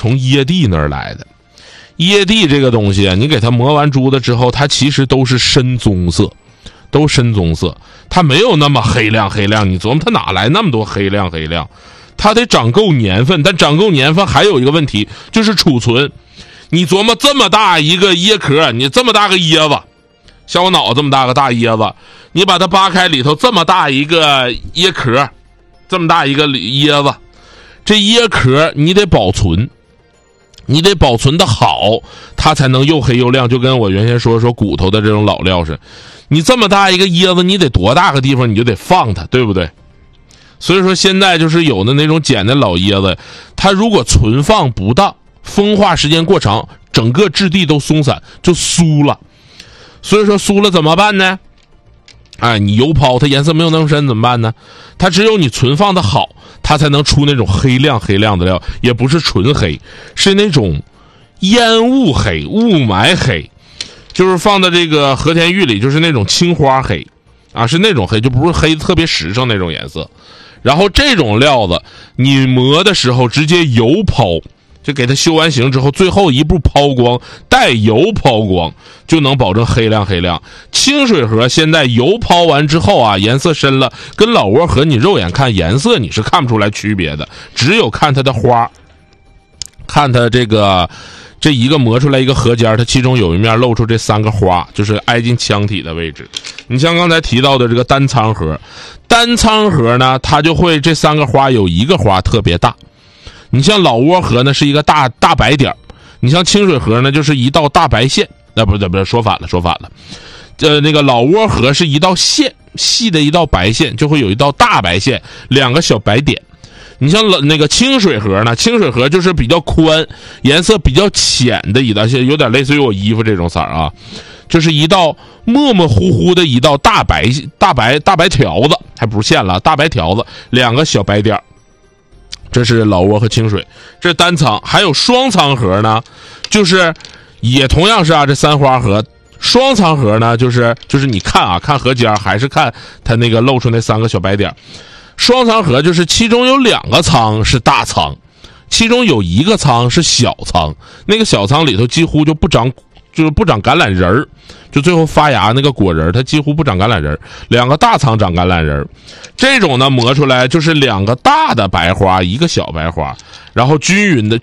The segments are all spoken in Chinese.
从椰蒂那儿来的。椰蒂这个东西啊，你给它磨完珠子之后，它其实都是深棕色，都深棕色，它没有那么黑亮。你琢磨它哪来那么多黑亮？它得长够年份，但长够年份还有一个问题，就是储存。你琢磨这么大一个椰壳，你这么大个椰子，像我脑这么大个大椰子，你把它扒开，里头这么大一个椰壳，这么大一个椰子，这椰壳你得保存。你得保存的好，它才能又黑又亮，就跟我原先说骨头的这种老料是。你这么大一个椰子，你得多大个地方你就得放它，对不对？所以说现在就是有的那种捡的老椰子，它如果存放不当，风化时间过长，整个质地都松散，就酥了。所以说酥了怎么办呢？你油泡它颜色没有那么深怎么办呢？它只有你存放的好，它才能出那种黑亮的料，也不是纯黑，是那种烟雾黑、雾霾黑，就是放在这个和田玉里就是那种青花黑是那种黑，就不是黑特别实诚那种颜色。然后这种料子你磨的时候直接油抛，就给它修完形之后，最后一步抛光，带油抛光，就能保证黑亮。清水盒现在油抛完之后颜色深了，跟老挝河你肉眼看颜色你是看不出来区别的，只有看它的花，看它这一个磨出来一个河尖，它其中有一面露出这3个花，就是挨近腔体的位置。你像刚才提到的这个单仓盒呢，它就会这3个花有一个花特别大。你像老挝河呢是一个大白点，你像清水河呢就是一道大白线，不是说反了。那个老挝河是一道线，细的一道白线，就会有一道大白线，2个小白点。你像那个清水河呢，清水河就是比较宽，颜色比较浅的一道，有点类似于我衣服这种色就是一道模模糊糊的一道大白条子，还不是线了，大白条子，2个小白点。这是老挝和清水，这是单仓。还有双仓盒呢，就是也同样是这3花盒。双仓盒呢，就是你看河尖还是看它那个露出那3个小白点。双仓盒就是其中有2个仓是大仓，其中有1个仓是小仓，那个小仓里头几乎就不长橄榄仁儿，就最后发芽那个果仁，它几乎不长橄榄仁，2个大仓长橄榄仁。这种呢磨出来就是2个大的白花，1个小白花，然后均匀的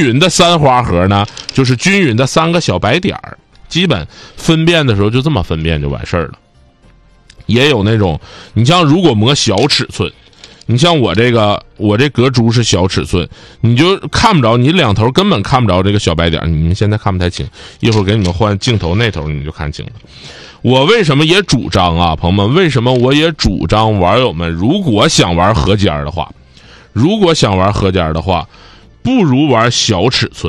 3花盒呢，就是均匀的3个小白点儿。基本分辨的时候就这么分辨就完事儿了。也有那种，你像如果磨小尺寸，你像我这隔珠是小尺寸，你就看不着，你2头根本看不着这个小白点，你们现在看不太清，一会儿给你们换镜头那头你就看清了。我为什么也主张朋友们，为什么我也主张网友们如果想玩河尖的话，不如玩小尺寸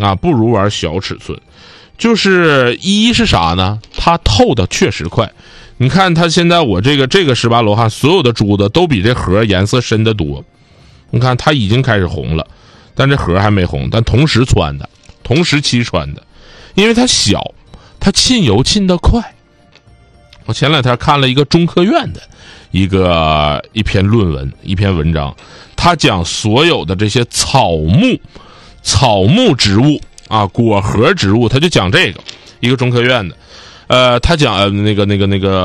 就是一是啥呢？它透的确实快。你看它现在我这个18罗汉所有的珠子都比这盒颜色深得多。你看它已经开始红了，但这盒还没红，但同时期穿的，因为它小，它沁油沁得快。我前2天看了一个中科院的一篇论文，一篇文章，他讲所有的这些草木植物果核植物，他就讲这个一个中科院的，他讲那个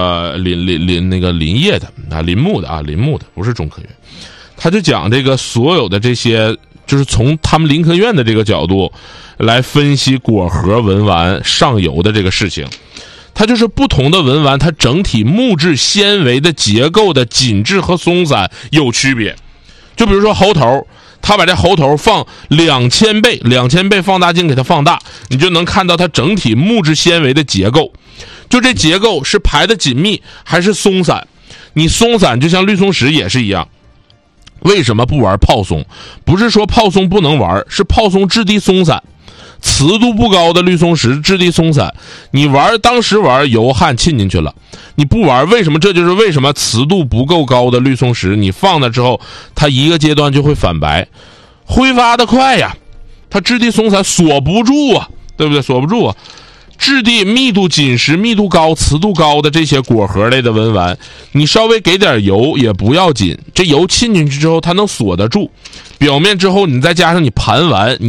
林业的林木的不是中科院，他就讲这个所有的这些，就是从他们林科院的这个角度来分析果核文玩上游的这个事情。它就是不同的文玩，它整体木质纤维的结构的紧致和松散有区别。就比如说猴头，它把这猴头放2000倍放大镜给它放大，你就能看到它整体木质纤维的结构。就这结构是排的紧密还是松散，你松散就像绿松石也是一样。为什么不玩泡松？不是说泡松不能玩，是泡松质地松散，磁度不高的绿松石质地松散，你当时玩油汗沁进去了，你不玩，为什么？这就是为什么磁度不够高的绿松石你放了之后它一个阶段就会反白，挥发的快呀，它质地松散锁不住啊，对不对？锁不住啊。质地密度紧实密度高磁度高的这些果核类的文玩，你稍微给点油也不要紧，这油沁进去之后它能锁得住表面，之后你再加上你盘完